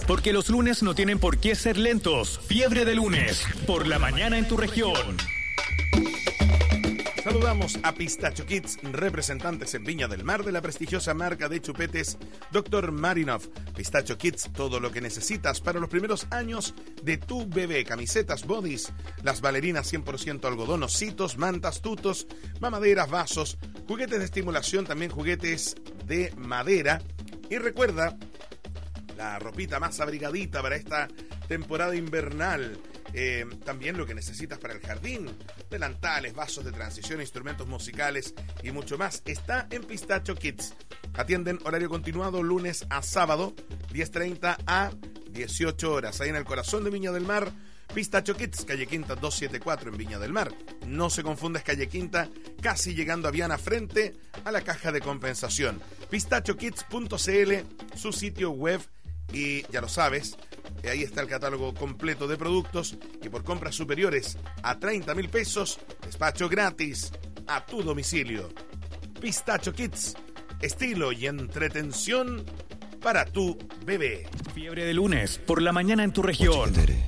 porque los lunes no tienen por qué ser lentos. Fiebre de lunes, por la mañana en tu región. Saludamos a Pistacho Kids, representantes en Viña del Mar de la prestigiosa marca de chupetes Dr. Marinov. Pistacho Kids, todo lo que necesitas para los primeros años de tu bebé. Camisetas, bodys, las bailarinas 100% algodón, ositos, mantas, tutos, mamaderas, vasos, juguetes de estimulación, también juguetes de madera. Y recuerda, la ropita más abrigadita para esta temporada invernal. También lo que necesitas para el jardín, delantales, vasos de transición, instrumentos musicales y mucho más, está en Pistacho Kids. Atienden horario continuado lunes a sábado, 10:30 a 18 horas, ahí en el corazón de Viña del Mar. Pistacho Kids, calle Quinta 274 en Viña del Mar. No se confunda, es calle Quinta, casi llegando a Viana, frente a la caja de compensación. pistachokids.cl, su sitio web. Y ya lo sabes, ahí está el catálogo completo de productos y por compras superiores a 30.000 pesos, despacho gratis a tu domicilio. Pistacho Kids, estilo y entretención para tu bebé. Fiebre de lunes, por la mañana en tu región.